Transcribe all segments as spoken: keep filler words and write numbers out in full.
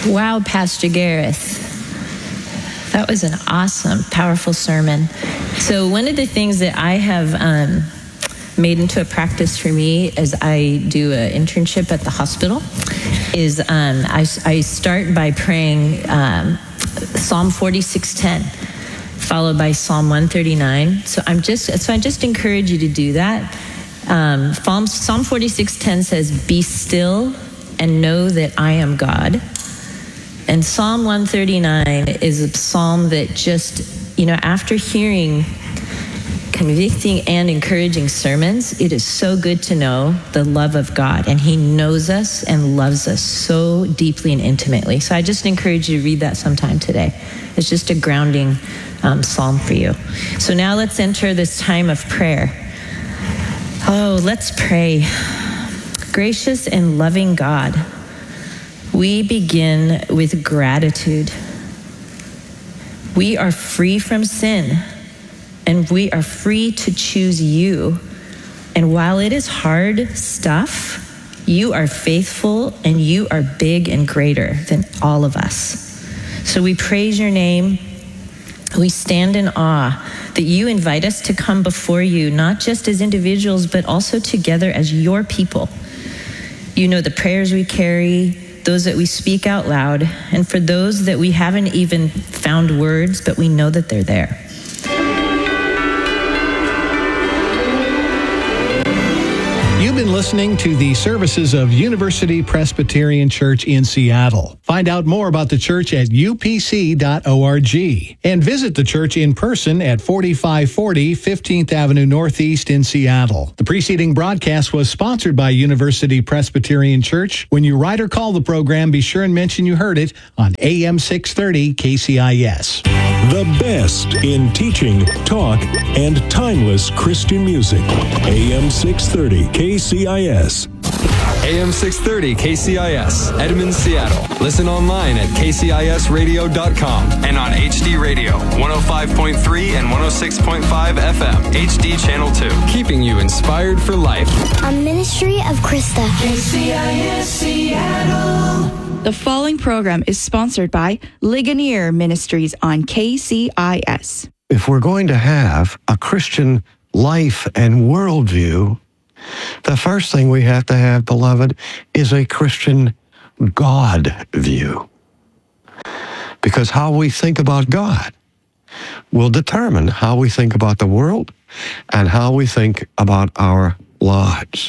Wow, Pastor Gareth. That was an awesome, powerful sermon. So one of the things that I have um, made into a practice for me as I do an internship at the hospital is um, I, I start by praying um, Psalm forty-six ten, followed by Psalm one thirty-nine. So I'm just so I just encourage you to do that. Um, Psalm forty-six ten says, "Be still and know that I am God." And Psalm one thirty-nine is a psalm that just, you know, after hearing convicting and encouraging sermons, it is so good to know the love of God, and he knows us and loves us so deeply and intimately. So I just encourage you to read that sometime today. It's just a grounding um, psalm for you. So now let's enter this time of prayer. Oh, let's pray. Gracious and loving God, we begin with gratitude. We are free from sin, and we are free to choose you. And while it is hard stuff, you are faithful and you are big and greater than all of us. So we praise your name. We stand in awe that you invite us to come before you, not just as individuals, but also together as your people. You know the prayers we carry, those that we speak out loud, and for those that we haven't even found words, but we know that they're there. You've been listening to the services of University Presbyterian Church in Seattle. Find out more about the church at u p c dot org and visit the church in person at forty-five forty fifteenth Avenue Northeast in Seattle. The preceding broadcast was sponsored by University Presbyterian Church. When you write or call the program, be sure and mention you heard it on A M six thirty K C I S. The best in teaching, talk, and timeless Christian music. A M six thirty K C I S. A M six thirty K C I S, Edmonds, Seattle. Listen online at k c i s radio dot com and on H D Radio, one oh five point three and one oh six point five F M, H D Channel two. Keeping you inspired for life. A ministry of Krista. K C I S Seattle. The following program is sponsored by Ligonier Ministries on K C I S. If we're going to have a Christian life and worldview, the first thing we have to have, beloved, is a Christian God view. Because how we think about God will determine how we think about the world and how we think about our lives.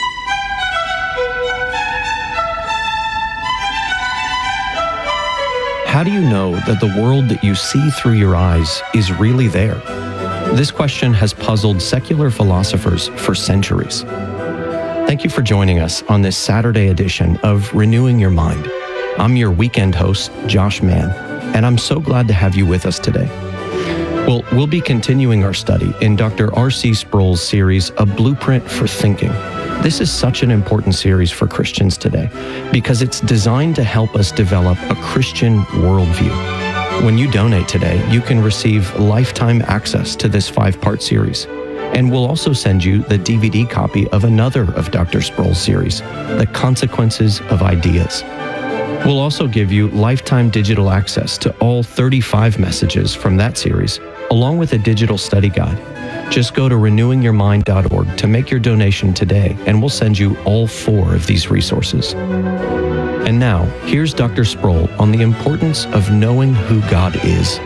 How do you know that the world that you see through your eyes is really there? This question has puzzled secular philosophers for centuries. Thank you for joining us on this Saturday edition of Renewing Your Mind. I'm your weekend host, Josh Mann, and I'm so glad to have you with us today. Well, we'll be continuing our study in Doctor R C Sproul's series, A Blueprint for Thinking. This is such an important series for Christians today because it's designed to help us develop a Christian worldview. When you donate today, you can receive lifetime access to this five-part series. And we'll also send you the D V D copy of another of Doctor Sproul's series, The Consequences of Ideas. We'll also give you lifetime digital access to all thirty-five messages from that series, along with a digital study guide. Just go to renewing your mind dot org to make your donation today, and we'll send you all four of these resources. And now, here's Doctor Sproul on the importance of knowing who God is.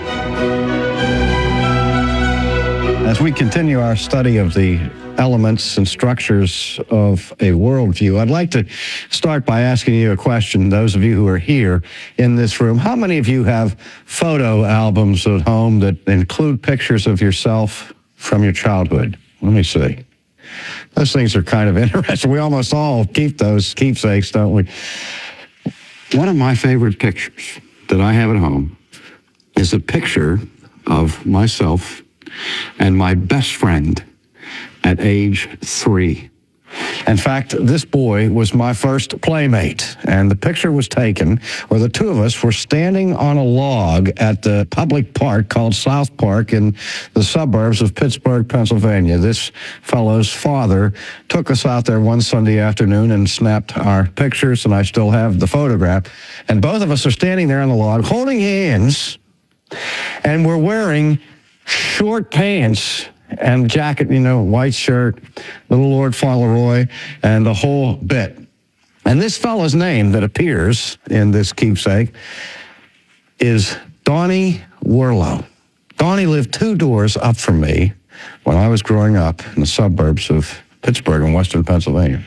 As we continue our study of the elements and structures of a worldview, I'd like to start by asking you a question, those of you who are here in this room. How many of you have photo albums at home that include pictures of yourself from your childhood? Let me see. Those things are kind of interesting. We almost all keep those keepsakes, don't we? One of my favorite pictures that I have at home is a picture of myself and my best friend at age three. In fact, this boy was my first playmate, and the picture was taken where the two of us were standing on a log at the public park called South Park in the suburbs of Pittsburgh, Pennsylvania. This fellow's father took us out there one Sunday afternoon and snapped our pictures, and I still have the photograph. And both of us are standing there on the log holding hands, and we're wearing short pants and jacket, you know, white shirt, little Lord Fauntleroy, and the whole bit. And this fellow's name that appears in this keepsake is Donnie Worlow. Donnie lived two doors up from me when I was growing up in the suburbs of Pittsburgh in western Pennsylvania.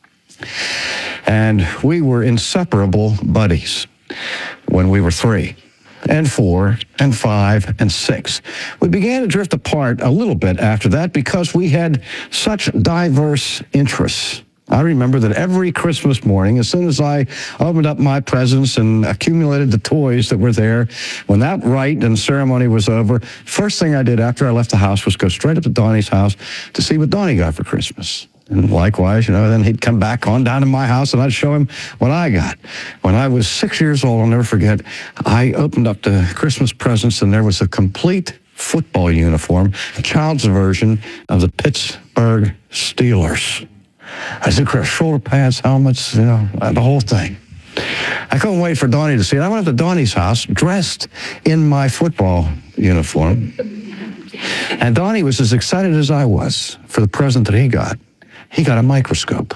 And we were inseparable buddies when we were three. And four, and five, and six. We began to drift apart a little bit after that because we had such diverse interests. I remember that every Christmas morning, as soon as I opened up my presents and accumulated the toys that were there, when that rite and ceremony was over, first thing I did after I left the house was go straight up to Donnie's house to see what Donnie got for Christmas. And likewise, you know, then he'd come back on down to my house and I'd show him what I got. When I was six years old, I'll never forget, I opened up the Christmas presents and there was a complete football uniform, a child's version of the Pittsburgh Steelers. I said, shoulder pads, helmets, you know, the whole thing. I couldn't wait for Donnie to see it. I went up to Donnie's house dressed in my football uniform. And Donnie was as excited as I was for the present that he got. He got a microscope.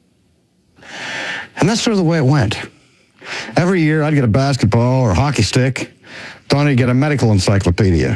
And that's sort of the way it went. Every year I'd get a basketball or a hockey stick. Donnie would get a medical encyclopedia.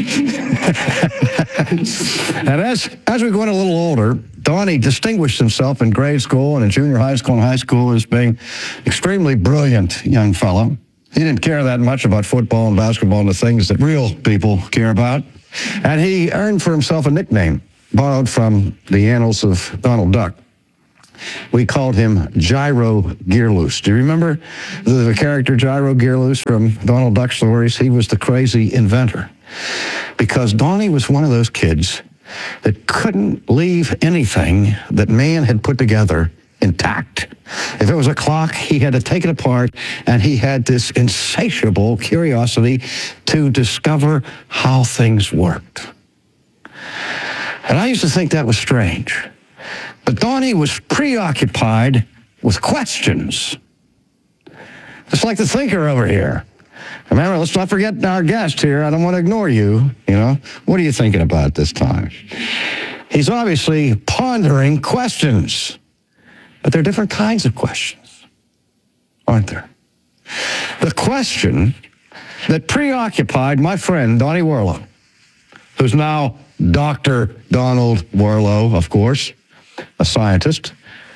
And as, as we went a little older, Donnie distinguished himself in grade school and in junior high school and high school as being extremely brilliant young fellow. He didn't care that much about football and basketball and the things that real people care about. And he earned for himself a nickname borrowed from the annals of Donald Duck. We called him Gyro Gearloose. Do you remember the, the character Gyro Gearloose from Donald Duck stories? He was the crazy inventor. Because Donnie was one of those kids that couldn't leave anything that man had put together intact. If it was a clock, he had to take it apart, and he had this insatiable curiosity to discover how things worked. And I used to think that was strange. But Donnie was preoccupied with questions. Just like the thinker over here. Remember, let's not forget our guest here. I don't want to ignore you, you know. What are you thinking about this time? He's obviously pondering questions. But there are different kinds of questions, aren't there? The question that preoccupied my friend, Donnie Worlow, who's now Doctor Donald Worlow, of course, a scientist.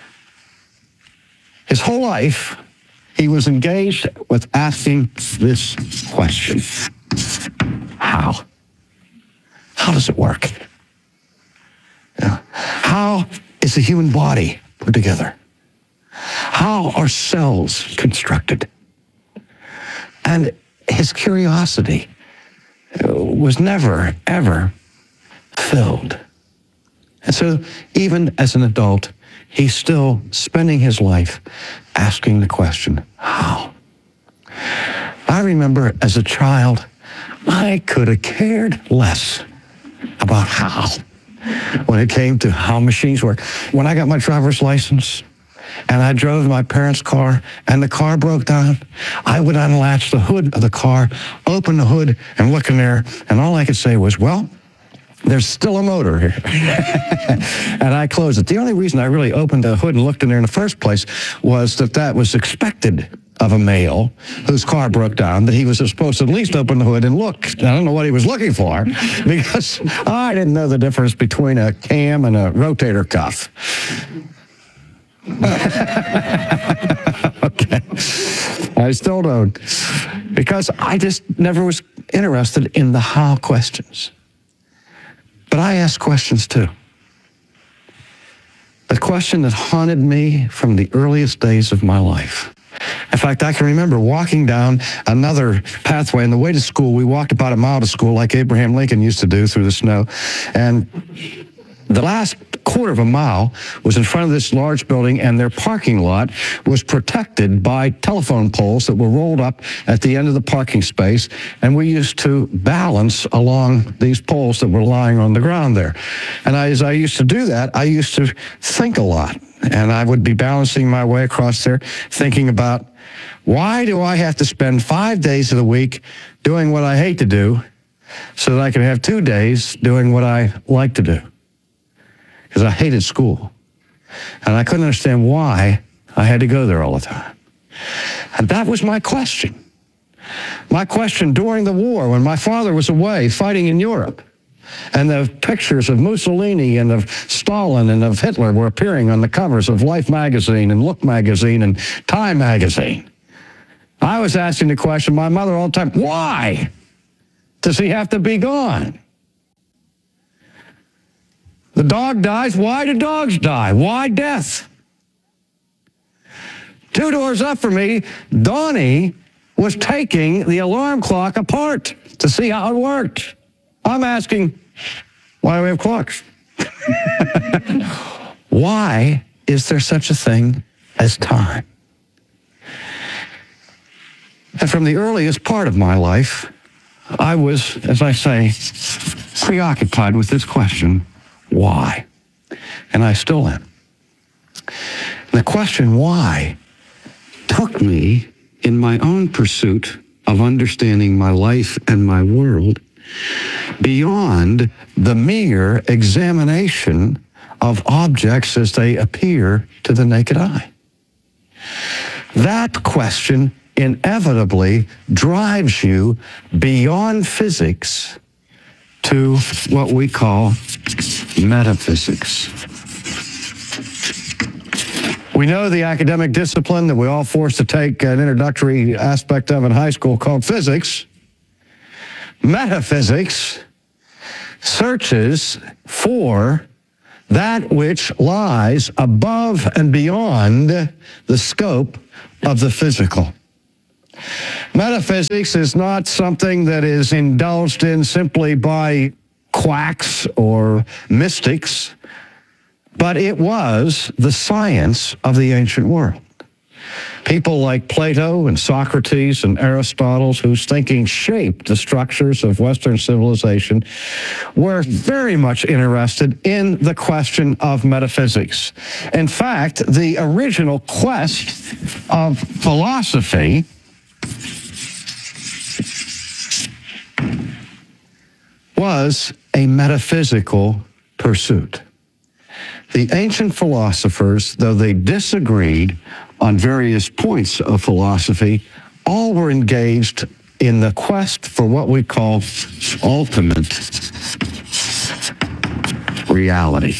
His whole life, he was engaged with asking this question. How? How does it work? You know, how is the human body put together? How are cells constructed? And his curiosity was never, ever filled. And so even as an adult, he's still spending his life asking the question, how? I remember as a child, I could have cared less about how when it came to how machines work. When I got my driver's license and I drove my parents' car and the car broke down, I would unlatch the hood of the car, open the hood and look in there, and all I could say was, well, there's still a motor here. And I closed it. The only reason I really opened the hood and looked in there in the first place was that that was expected of a male whose car broke down, that he was supposed to at least open the hood and look. I don't know what he was looking for, because I didn't know the difference between a cam and a rotator cuff. Okay. I still don't. Because I just never was interested in the how questions. But I ask questions too. The question that haunted me from the earliest days of my life. In fact, I can remember walking down another pathway on the way to school. We walked about a mile to school like Abraham Lincoln used to do through the snow. And The last quarter of a mile was in front of this large building, and their parking lot was protected by telephone poles that were rolled up at the end of the parking space, and we used to balance along these poles that were lying on the ground there. And I, as I used to do that, I used to think a lot, and I would be balancing my way across there, thinking about, why do I have to spend five days of the week doing what I hate to do so that I can have two days doing what I like to do? Because I hated school. And I couldn't understand why I had to go there all the time. And that was my question. My question during the war, when my father was away fighting in Europe, and the pictures of Mussolini and of Stalin and of Hitler were appearing on the covers of Life magazine and Look magazine and Time magazine. I was asking the question, my mother all the time, why does he have to be gone? The dog dies. Why do dogs die? Why death? Two doors up from me, Donnie was taking the alarm clock apart to see how it worked. I'm asking, why do we have clocks? Why is there such a thing as time? And from the earliest part of my life, I was, as I say, preoccupied with this question, why? And I still am. The question why took me in my own pursuit of understanding my life and my world beyond the mere examination of objects as they appear to the naked eye. That question inevitably drives you beyond physics to what we call metaphysics. We know the academic discipline that we're all forced to take an introductory aspect of in high school called physics. Metaphysics searches for that which lies above and beyond the scope of the physical. Metaphysics is not something that is indulged in simply by quacks or mystics, but it was the science of the ancient world. People like Plato and Socrates and Aristotle, whose thinking shaped the structures of Western civilization, were very much interested in the question of metaphysics. In fact, the original quest of philosophy was a metaphysical pursuit. The ancient philosophers, though they disagreed on various points of philosophy, all were engaged in the quest for what we call ultimate reality.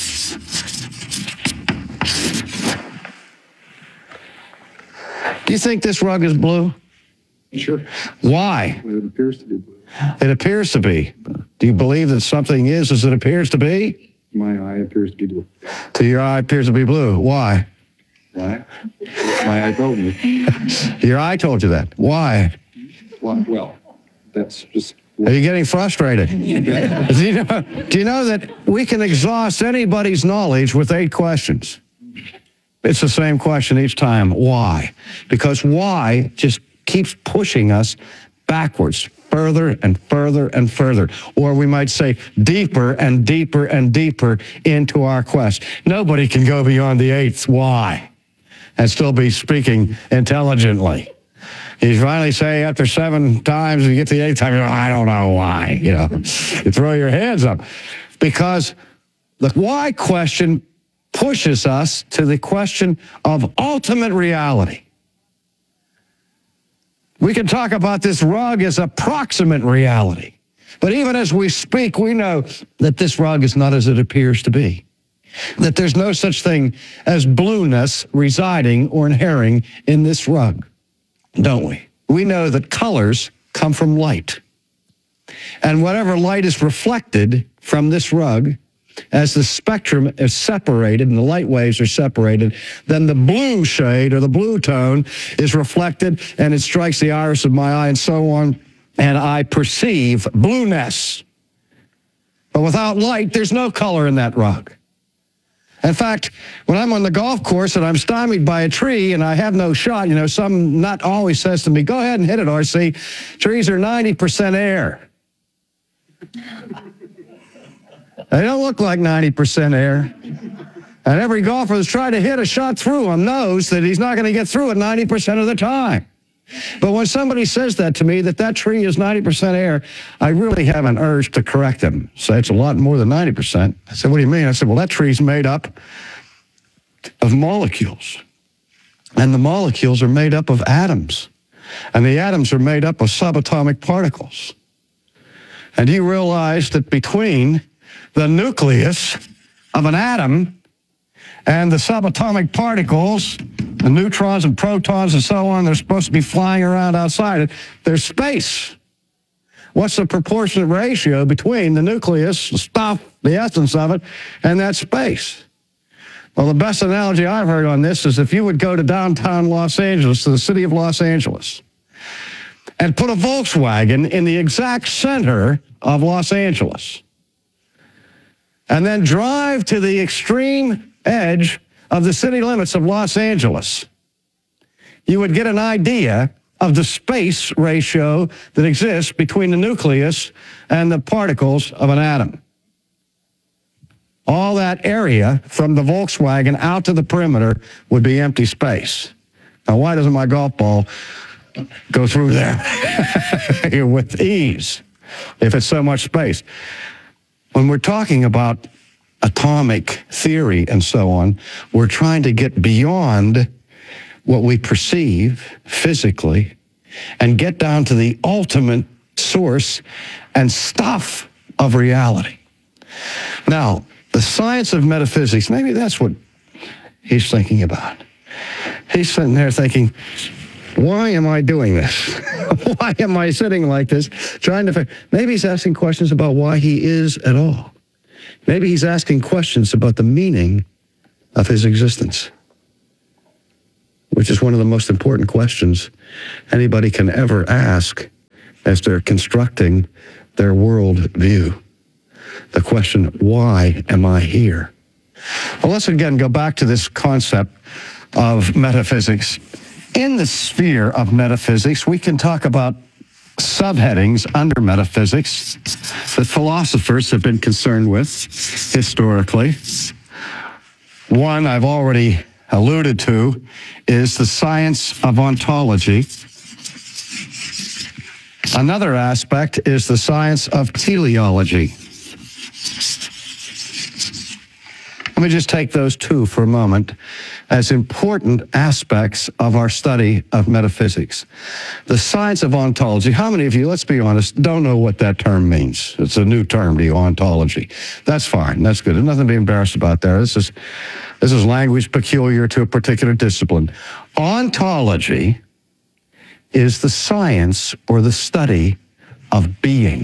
Do you think this rug is blue? Sure. Why? It appears to be blue. It appears to be. Do you believe that something is as it appears to be? My eye appears to be blue. To your eye appears to be blue. Why? Why? My eye told me. Your eye told you that. Why? Why? Well, that's just... Are you getting frustrated? do, you know, do you know that we can exhaust anybody's knowledge with eight questions? It's the same question each time. Why? Because why just keeps pushing us backwards, further and further and further, or we might say deeper and deeper and deeper into our quest. Nobody can go beyond the eighth why and still be speaking intelligently. You finally say after seven times, you get to the eighth time, you go, I don't know why, you know. You throw your hands up. Because the why question pushes us to the question of ultimate reality. We can talk about this rug as approximate reality. But even as we speak, we know that this rug is not as it appears to be. That there's no such thing as blueness residing or inhering in this rug, don't we? We know that colors come from light. And whatever light is reflected from this rug, as the spectrum is separated and the light waves are separated, then the blue shade or the blue tone is reflected and it strikes the iris of my eye and so on, and I perceive blueness. But without light, there's no color in that rug. In fact, when I'm on the golf course and I'm stymied by a tree and I have no shot, you know, some nut always says to me, go ahead and hit it, R C. Trees are ninety percent air. They don't look like ninety percent air. And every golfer that's tried to hit a shot through them knows that he's not going to get through it ninety percent of the time. But when somebody says that to me, that that tree is ninety percent air, I really have an urge to correct them. Say it's a lot more than ninety percent. I said, what do you mean? I said, well, that tree's made up of molecules. And the molecules are made up of atoms. And the atoms are made up of subatomic particles. And do you realize that between the nucleus of an atom and the subatomic particles, the neutrons and protons and so on, they're supposed to be flying around outside it, there's space. What's the proportionate ratio between the nucleus, the stuff, the essence of it, and that space? Well, the best analogy I've heard on this is if you would go to downtown Los Angeles, to the city of Los Angeles, and put a Volkswagen in the exact center of Los Angeles, and then drive to the extreme edge of the city limits of Los Angeles, you would get an idea of the space ratio that exists between the nucleus and the particles of an atom. All that area from the Volkswagen out to the perimeter would be empty space. Now, why doesn't my golf ball go through there with ease if it's so much space? When we're talking about atomic theory and so on, we're trying to get beyond what we perceive physically and get down to the ultimate source and stuff of reality. Now, the science of metaphysics, maybe that's what he's thinking about. He's sitting there thinking, why am I doing this? Why am I sitting like this, trying to... Maybe he's asking questions about why he is at all. Maybe he's asking questions about the meaning of his existence, which is one of the most important questions anybody can ever ask as they're constructing their world view. The question, why am I here? Well, let's again go back to this concept of metaphysics. In the sphere of metaphysics, we can talk about subheadings under metaphysics that philosophers have been concerned with historically. One I've already alluded to is the science of ontology. Another aspect is the science of teleology. Let me just take those two for a moment as important aspects of our study of metaphysics. The science of ontology, how many of you, let's be honest, don't know what that term means? It's a new term to you, ontology. That's fine, that's good. There's nothing to be embarrassed about there. This is, this is language peculiar to a particular discipline. Ontology is the science or the study of being.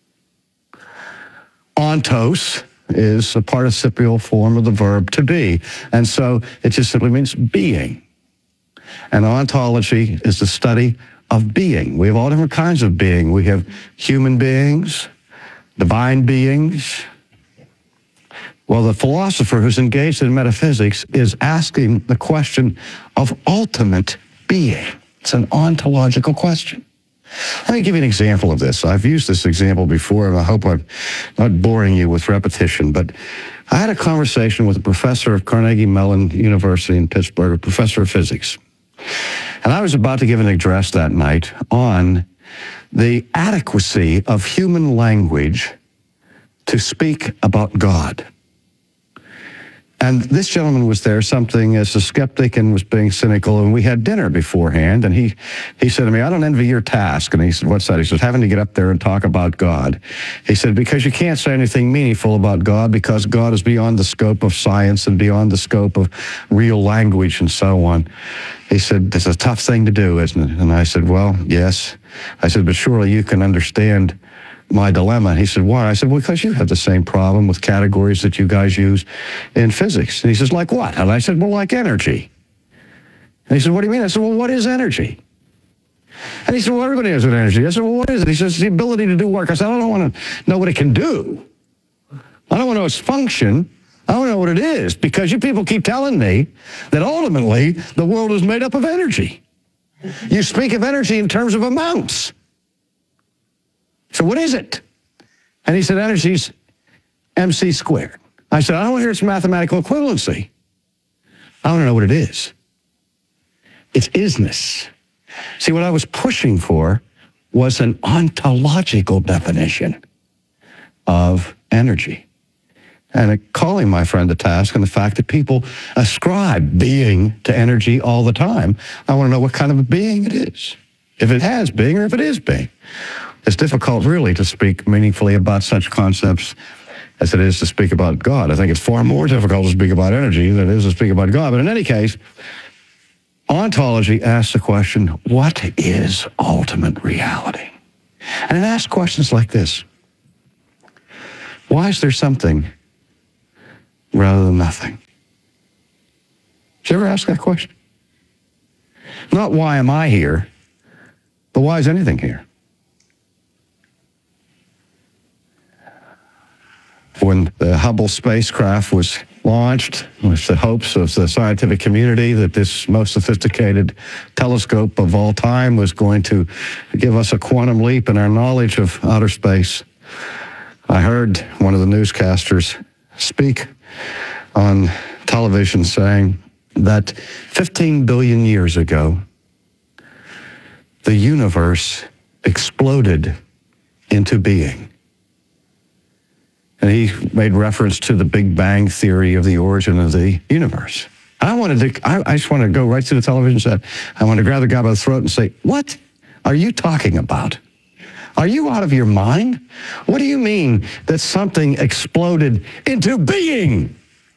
Ontos is a participial form of the verb to be. And so it just simply means being. And ontology is the study of being. We have all different kinds of being. We have human beings, divine beings. Well, the philosopher who's engaged in metaphysics is asking the question of ultimate being. It's an ontological question. Let me give you an example of this. I've used this example before, and I hope I'm not boring you with repetition, but I had a conversation with a professor of Carnegie Mellon University in Pittsburgh, a professor of physics. And I was about to give an address that night on the adequacy of human language to speak about God. And this gentleman was there, something as a skeptic, and was being cynical, and we had dinner beforehand, and he, he said to me, I don't envy your task. And he said, what's that? He said, having to get up there and talk about God. He said, because you can't say anything meaningful about God, because God is beyond the scope of science and beyond the scope of real language and so on. He said, it's a tough thing to do, isn't it? And I said, well, yes. I said, but surely you can understand my dilemma. He said, why? I said, well, because you have the same problem with categories that you guys use in physics. And he says, like what? And I said, well, like energy. And he said, what do you mean? I said, well, what is energy? And he said, well, everybody has an energy. I said, well, what is it? He says, the ability to do work. I said, I don't want to know what it can do. I don't want to know its function. I want to know what it is, because you people keep telling me that ultimately the world is made up of energy. You speak of energy in terms of amounts. So what is it? And he said, energy's M C squared. I said, I don't want to hear its mathematical equivalency. I want to know what it is. It's isness. See, what I was pushing for was an ontological definition of energy. And calling my friend to task on the fact that people ascribe being to energy all the time. I want to know what kind of a being it is. If it has being or if it is being. It's difficult really to speak meaningfully about such concepts as it is to speak about God. I think it's far more difficult to speak about energy than it is to speak about God. But in any case, ontology asks the question, what is ultimate reality? And it asks questions like this. Why is there something rather than nothing? Did you ever ask that question? Not why am I here, but why is anything here? When the Hubble spacecraft was launched with the hopes of the scientific community that this most sophisticated telescope of all time was going to give us a quantum leap in our knowledge of outer space, I heard one of the newscasters speak on television saying that fifteen billion years ago, the universe exploded into being. And he made reference to the Big Bang theory of the origin of the universe. I wanted to, I, I just wanted to go right to the television set. I wanted to grab the guy by the throat and say, what are you talking about? Are you out of your mind? What do you mean that something exploded into being?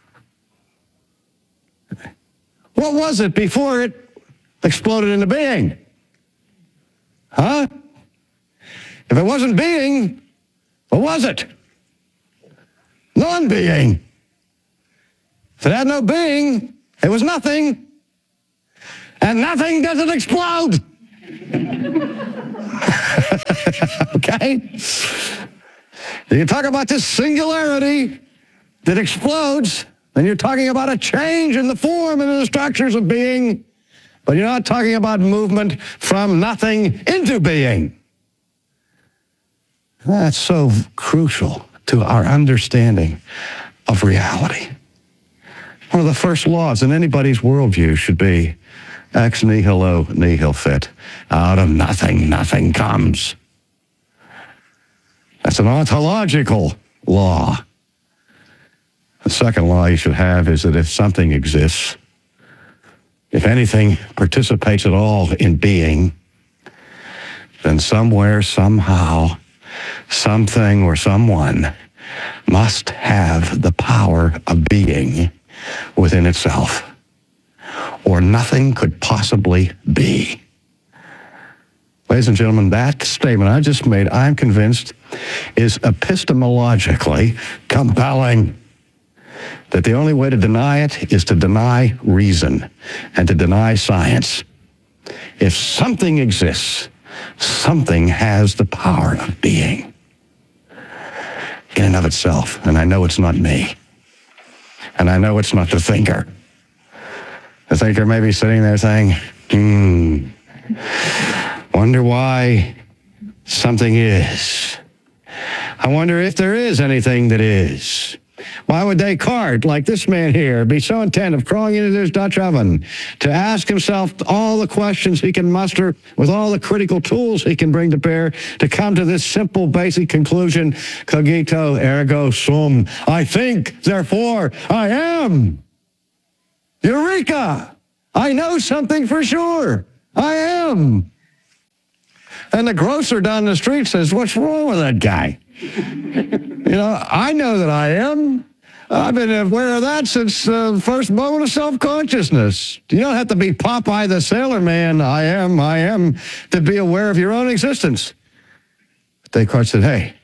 What was it before it exploded into being? Huh? If it wasn't being, what was it? Non-being. If it had no being, it was nothing. And nothing doesn't explode. Okay? You talk about this singularity that explodes, then you're talking about a change in the form and in the structures of being, but you're not talking about movement from nothing into being. That's so crucial to our understanding of reality. One of the first laws in anybody's worldview should be ex nihilo nihil fit. Out of nothing, nothing comes. That's an ontological law. The second law you should have is that if something exists, if anything participates at all in being, then somewhere, somehow, something or someone must have the power of being within itself, or nothing could possibly be. Ladies and gentlemen, that statement I just made, I'm convinced, is epistemologically compelling. That the only way to deny it is to deny reason and to deny science. If something exists, something has the power of being in and of itself. And I know it's not me. And I know it's not the thinker. The thinker may be sitting there saying, hmm, wonder why something is. I wonder if there is anything that is. Why would Descartes, like this man here, be so intent of crawling into this Dutch oven to ask himself all the questions he can muster with all the critical tools he can bring to bear to come to this simple, basic conclusion, cogito ergo sum. I think, therefore I am. Eureka! I know something for sure. I am. And the grocer down the street says, what's wrong with that guy? You know, I know that I am. I've been aware of that since the first moment of self-consciousness. You don't have to be Popeye the Sailor Man, I am, I am, to be aware of your own existence. Descartes said, hey,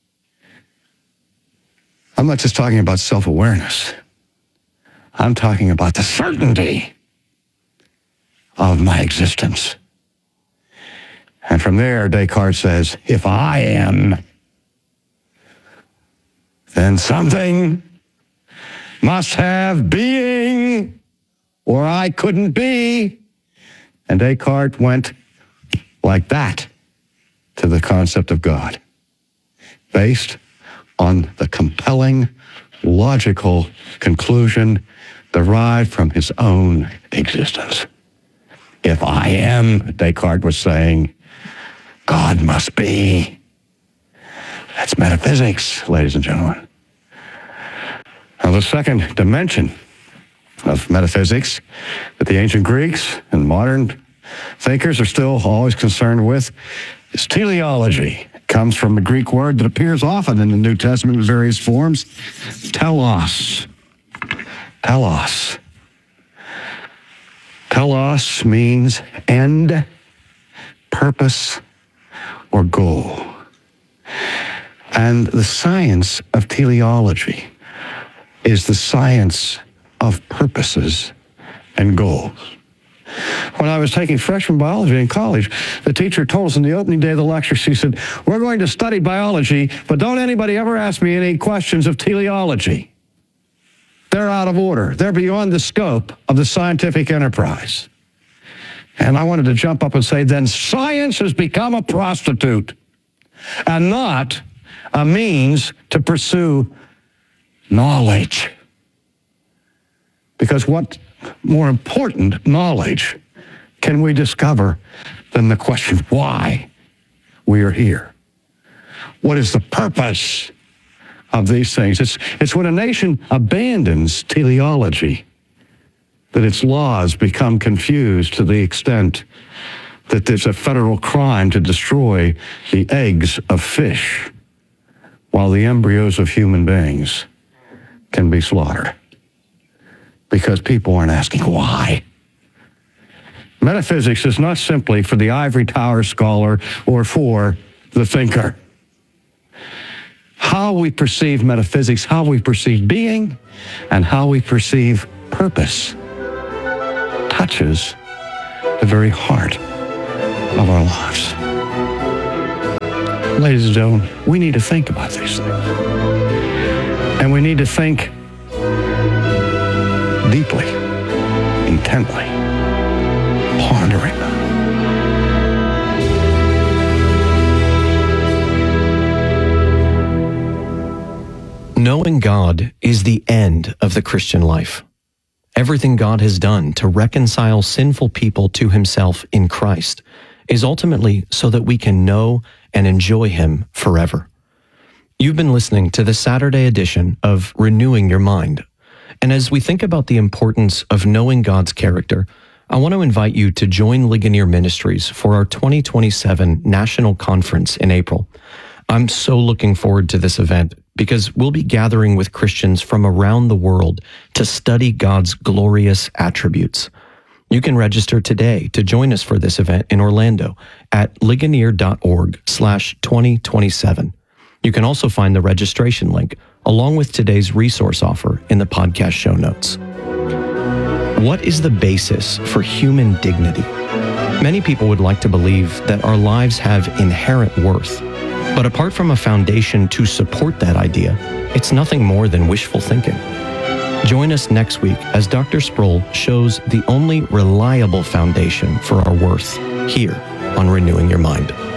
I'm not just talking about self-awareness. I'm talking about the certainty of my existence. And from there, Descartes says, if I am, then something must have being, or I couldn't be. And Descartes went like that to the concept of God, based on the compelling, logical conclusion derived from his own existence. If I am, Descartes was saying, God must be. That's metaphysics, ladies and gentlemen. Now, the second dimension of metaphysics that the ancient Greeks and modern thinkers are still always concerned with is teleology. It comes from a Greek word that appears often in the New Testament in various forms, telos. Telos. Telos means end, purpose, or goal. And the science of teleology is the science of purposes and goals. When I was taking freshman biology in college, the teacher told us on the opening day of the lecture, she said, we're going to study biology, but don't anybody ever ask me any questions of teleology. They're out of order. They're beyond the scope of the scientific enterprise. And I wanted to jump up and say, then science has become a prostitute and not a means to pursue knowledge. Because what more important knowledge can we discover than the question why we are here? What is the purpose of these things? It's, it's when a nation abandons teleology that its laws become confused to the extent that there's a federal crime to destroy the eggs of fish while the embryos of human beings can be slaughtered. Because people aren't asking why. Metaphysics is not simply for the ivory tower scholar or for the thinker. How we perceive metaphysics, how we perceive being, and how we perceive purpose touches the very heart of our lives. Ladies and gentlemen, we need to think about these things. And we need to think deeply, intently, pondering them. Knowing God is the end of the Christian life. Everything God has done to reconcile sinful people to himself in Christ is ultimately so that we can know and enjoy him forever. You've been listening to the Saturday edition of Renewing Your Mind. And as we think about the importance of knowing God's character, I want to invite you to join Ligonier Ministries for our twenty twenty-seven National Conference in April. I'm so looking forward to this event because we'll be gathering with Christians from around the world to study God's glorious attributes. You can register today to join us for this event in Orlando at ligonier.org slash 2027. You can also find the registration link along with today's resource offer in the podcast show notes. What is the basis for human dignity? Many people would like to believe that our lives have inherent worth, but apart from a foundation to support that idea, it's nothing more than wishful thinking. Join us next week as Doctor Sproul shows the only reliable foundation for our worth here on Renewing Your Mind.